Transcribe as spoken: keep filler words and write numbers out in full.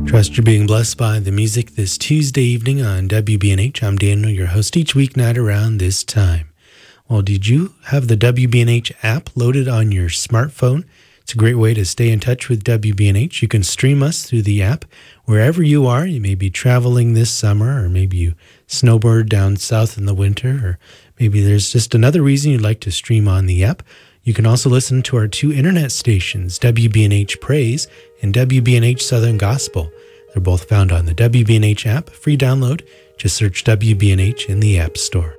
Trust you're being blessed by the music this Tuesday evening on W B N H. I'm Daniel, your host each weeknight around this time. Well, did you have the W B N H app loaded on your smartphone? It's a great way to stay in touch with W B N H. You can stream us through the app wherever you are. You may be traveling this summer, or maybe you snowboard down south in the winter, or maybe there's just another reason you'd like to stream on the app. You can also listen to our two internet stations, W B N H Praise and W B N H Southern Gospel. They're both found on the W B N H app, free download. Just search W B N H in the App Store.